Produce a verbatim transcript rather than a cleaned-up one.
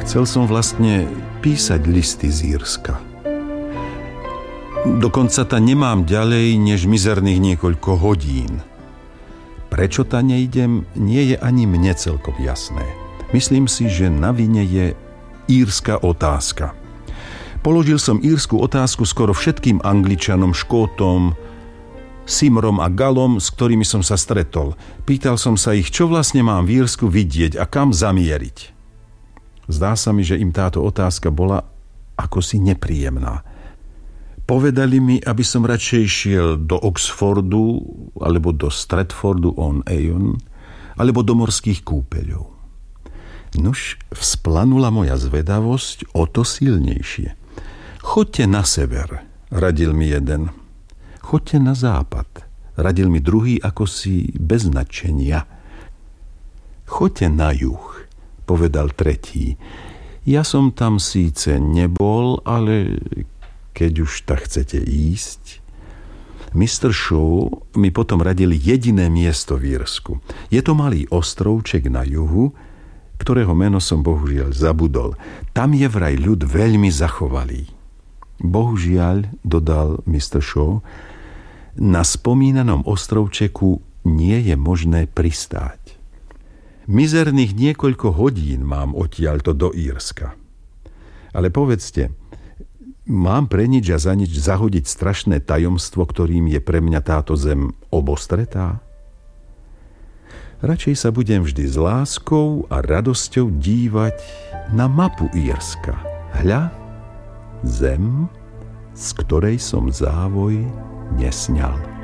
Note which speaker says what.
Speaker 1: Chcel som vlastne písať listy z Írska. Dokonca ta nemám ďalej než mizerných niekoľko hodín. Prečo ta nejdem, nie je ani mne celkom jasné. Myslím si, že na vine je írska otázka. Položil som írsku otázku skoro všetkým Angličanom, Škótom, Simrom a Galom, s ktorými som sa stretol. Pýtal som sa ich, čo vlastne mám v Írsku vidieť a kam zamieriť. Zdá sa mi, že im táto otázka bola akosi nepríjemná. Povedali mi, aby som radšej šiel do Oxfordu, alebo do Stratfordu on Avon, alebo do morských kúpeľov. Nuž, vzplanula moja zvedavosť o to silnejšie. Choďte na sever, radil mi jeden. Choďte na západ, radil mi druhý akosi bez nadšenia. Choďte na juh, povedal tretí. Ja som tam síce nebol, ale keď už tak chcete ísť. mister Shaw mi potom radil jediné miesto v Írsku. Je to malý ostrovček na juhu, ktorého meno som bohužiaľ zabudol. Tam je vraj ľud veľmi zachovalý. Bohužiaľ, dodal mister Shaw, na spomínanom ostrovčeku nie je možné pristáť. Mizerných niekoľko hodín mám odtiaľto do Írska. Ale povedzte, mám pre nič a za nič zahodiť strašné tajomstvo, ktorým je pre mňa táto zem obostretá? Radšej sa budem vždy s láskou a radosťou dívať na mapu Írska. Hľa, zem, z ktorej som závoj nesňal.